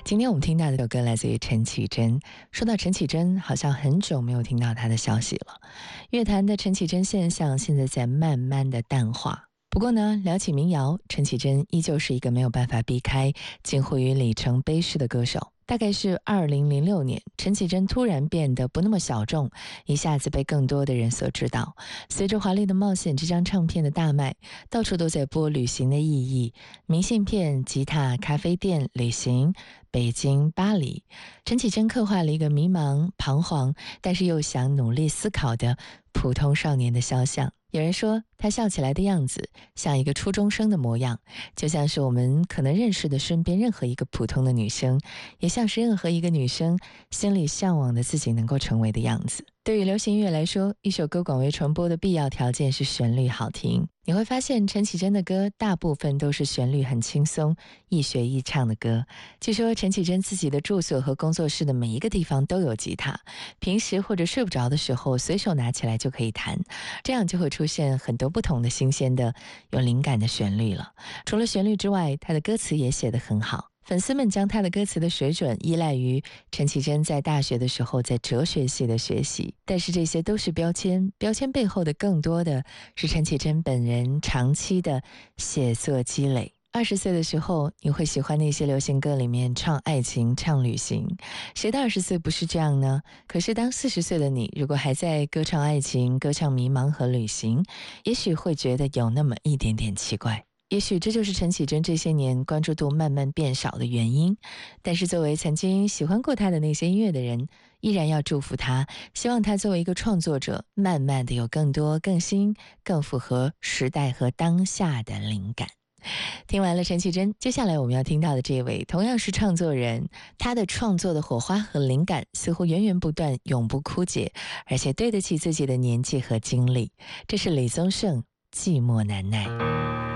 今天我们听到的这首歌来自于陈绮贞。说到陈绮贞，好像很久没有听到她的消息了。乐坛的陈绮贞现象现在在慢慢的淡化。不过呢，聊起民谣，陈绮贞依旧是一个没有办法避开近乎于里程碑式的歌手。大概是2006年，陈绮贞突然变得不那么小众，一下子被更多的人所知道。随着《华丽的冒险》这张唱片的大卖，到处都在播旅行的意义，明信片、吉他、咖啡店、旅行、北京、巴黎。陈绮贞刻画了一个迷茫、彷徨，但是又想努力思考的普通少年的肖像。有人说他笑起来的样子像一个初中生的模样，就像是我们可能认识的身边任何一个普通的女生，也像是任何一个女生心里向往的自己能够成为的样子。对于流行音乐来说，一首歌广为传播的必要条件是旋律好听。你会发现陈绮贞的歌大部分都是旋律很轻松、易学易唱的歌。据说陈绮贞自己的住所和工作室的每一个地方都有吉他，平时或者睡不着的时候随手拿起来就可以弹，这样就会出现很多不同的新鲜的有灵感的旋律了。除了旋律之外，她的歌词也写得很好。粉丝们将他的歌词的水准依赖于陈绮贞在大学的时候在哲学系的学习，但是这些都是标签，标签背后的更多的是陈绮贞本人长期的写作积累。20岁的时候，你会喜欢那些流行歌里面唱爱情、唱旅行，谁的20岁不是这样呢？可是当40岁的你，如果还在歌唱爱情、歌唱迷茫和旅行，也许会觉得有那么一点点奇怪。也许这就是陈绮贞这些年关注度慢慢变少的原因，但是作为曾经喜欢过她的那些音乐的人，依然要祝福她，希望她作为一个创作者，慢慢的有更多、更新、更符合时代和当下的灵感。听完了陈绮贞，接下来我们要听到的这位同样是创作人，他的创作的火花和灵感似乎源源不断，永不枯竭，而且对得起自己的年纪和经历。这是李宗盛，寂寞难耐。